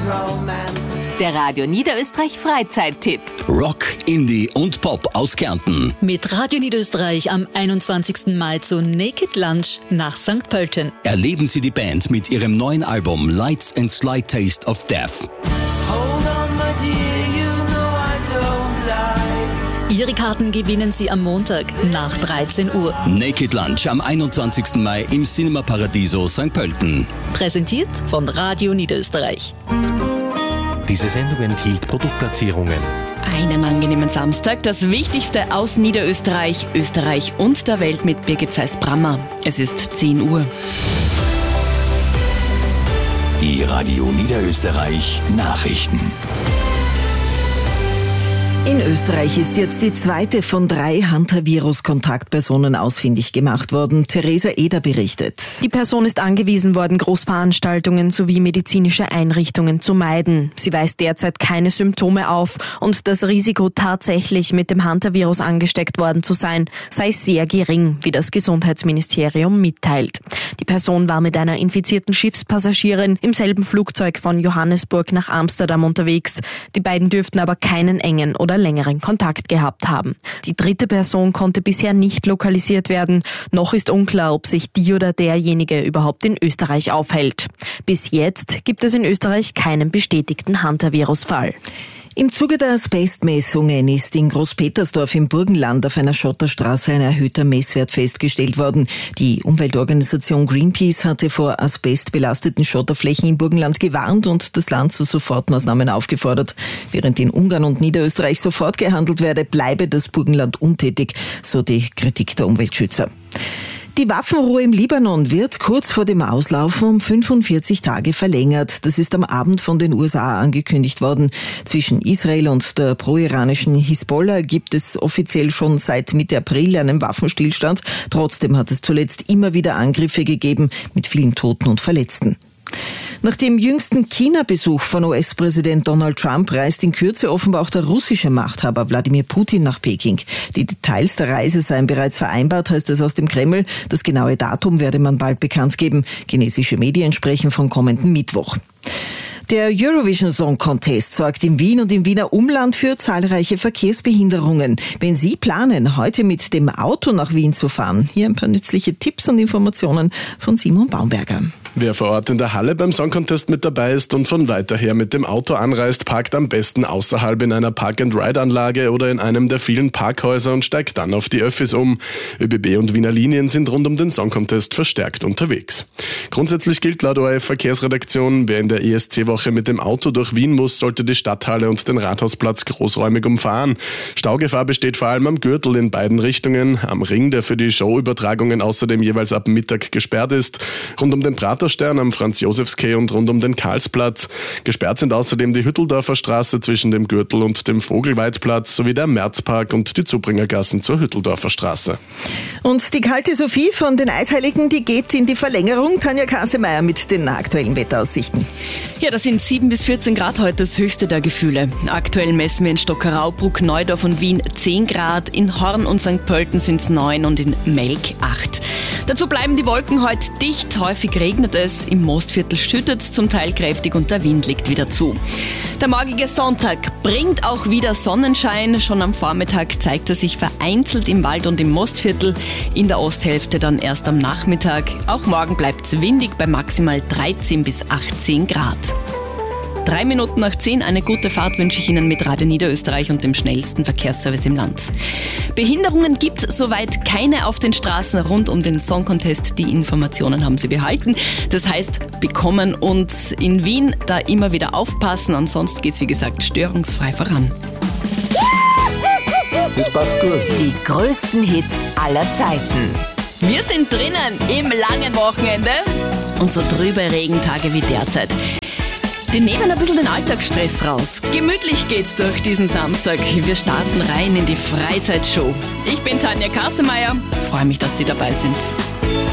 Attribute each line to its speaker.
Speaker 1: Der Radio Niederösterreich Freizeittipp.
Speaker 2: Rock, Indie und Pop aus Kärnten.
Speaker 3: Mit Radio Niederösterreich am 21. Mai zu Naked Lunch nach St. Pölten.
Speaker 2: Erleben Sie die Band mit ihrem neuen Album Lights and Slight Taste of Death.
Speaker 3: Ihre Karten gewinnen Sie am Montag nach 13 Uhr.
Speaker 2: Naked Lunch am 21. Mai im Cinema Paradiso St. Pölten.
Speaker 3: Präsentiert von Radio Niederösterreich.
Speaker 4: Diese Sendung enthielt Produktplatzierungen.
Speaker 5: Einen angenehmen Samstag. Das Wichtigste aus Niederösterreich, Österreich und der Welt mit Birgit Zeiss-Brammer. Es ist 10 Uhr.
Speaker 6: Die Radio Niederösterreich Nachrichten.
Speaker 7: In Österreich ist jetzt die zweite von 3 Hantavirus-Kontaktpersonen ausfindig gemacht worden. Theresa Eder berichtet.
Speaker 8: Die Person ist angewiesen worden, Großveranstaltungen sowie medizinische Einrichtungen zu meiden. Sie weist derzeit keine Symptome auf und das Risiko, tatsächlich mit dem Hantavirus angesteckt worden zu sein, sei sehr gering, wie das Gesundheitsministerium mitteilt. Die Person war mit einer infizierten Schiffspassagierin im selben Flugzeug von Johannesburg nach Amsterdam unterwegs. Die beiden dürften aber keinen engen oder längeren Kontakt gehabt haben. Die dritte Person konnte bisher nicht lokalisiert werden. Noch ist unklar, ob sich die oder derjenige überhaupt in Österreich aufhält. Bis jetzt gibt es in Österreich keinen bestätigten Hantavirus-Fall.
Speaker 7: Im Zuge der Asbestmessungen ist in Großpetersdorf im Burgenland auf einer Schotterstraße ein erhöhter Messwert festgestellt worden. Die Umweltorganisation Greenpeace hatte vor asbestbelasteten Schotterflächen im Burgenland gewarnt und das Land zu Sofortmaßnahmen aufgefordert. Während in Ungarn und Niederösterreich sofort gehandelt werde, bleibe das Burgenland untätig, so die Kritik der Umweltschützer. Die Waffenruhe im Libanon wird kurz vor dem Auslaufen um 45 Tage verlängert. Das ist am Abend von den USA angekündigt worden. Zwischen Israel und der pro-iranischen Hisbollah gibt es offiziell schon seit Mitte April einen Waffenstillstand. Trotzdem hat es zuletzt immer wieder Angriffe gegeben mit vielen Toten und Verletzten. Nach dem jüngsten China-Besuch von US-Präsident Donald Trump reist in Kürze offenbar auch der russische Machthaber Wladimir Putin nach Peking. Die Details der Reise seien bereits vereinbart, heißt es aus dem Kreml. Das genaue Datum werde man bald bekannt geben. Chinesische Medien sprechen von kommenden Mittwoch. Der Eurovision Song Contest sorgt in Wien und im Wiener Umland für zahlreiche Verkehrsbehinderungen. Wenn Sie planen, heute mit dem Auto nach Wien zu fahren, hier ein paar nützliche Tipps und Informationen von Simon Baumberger.
Speaker 9: Wer vor Ort in der Halle beim Song Contest mit dabei ist und von weiter her mit dem Auto anreist, parkt am besten außerhalb in einer Park-and-Ride-Anlage oder in einem der vielen Parkhäuser und steigt dann auf die Öffis um. ÖBB und Wiener Linien sind rund um den Song Contest verstärkt unterwegs. Grundsätzlich gilt laut ORF Verkehrsredaktion, wer in der ESC-Woche mit dem Auto durch Wien muss, sollte die Stadthalle und den Rathausplatz großräumig umfahren. Staugefahr besteht vor allem am Gürtel in beiden Richtungen, am Ring, der für die Showübertragungen außerdem jeweils ab Mittag gesperrt ist, rund um den Praterstern, am Franz-Josefs-Quai und rund um den Karlsplatz. Gesperrt sind außerdem die Hütteldorfer Straße zwischen dem Gürtel und dem Vogelweidplatz sowie der Märzpark und die Zubringergassen zur Hütteldorfer Straße.
Speaker 7: Und die kalte Sophie von den Eisheiligen, die geht in die Verlängerung. Tanja Kasemeyer mit den aktuellen Wetteraussichten.
Speaker 5: Ja, das sind 7 bis 14 Grad heute, das höchste der Gefühle. Aktuell messen wir in Stockerau, Bruck, Neudorf und Wien 10 Grad, in Horn und St. Pölten sind es 9 und in Melk 8. Dazu bleiben die Wolken heute dicht, häufig regnet es, im Mostviertel schüttet es zum Teil kräftig und der Wind liegt wieder zu. Der morgige Sonntag bringt auch wieder Sonnenschein. Schon am Vormittag zeigt er sich vereinzelt im Wald und im Mostviertel, in der Osthälfte dann erst am Nachmittag. Auch morgen bleibt es windig bei maximal 13 bis 18 Grad. 3 Minuten nach 10, eine gute Fahrt wünsche ich Ihnen mit Radio Niederösterreich und dem schnellsten Verkehrsservice im Land. Behinderungen gibt es soweit keine auf den Straßen rund um den Song Contest. Die Informationen haben Sie behalten. Das heißt, bekommen und in Wien da immer wieder aufpassen. Ansonsten geht es, wie gesagt, störungsfrei voran.
Speaker 10: Das passt gut.
Speaker 1: Die größten Hits aller Zeiten.
Speaker 5: Wir sind drinnen im langen Wochenende und so trübe Regentage wie derzeit. Die nehmen ein bisschen den Alltagsstress raus. Gemütlich geht's durch diesen Samstag. Wir starten rein in die Freizeitshow. Ich bin Tanja Kasemeyer. Freue mich, dass Sie dabei sind.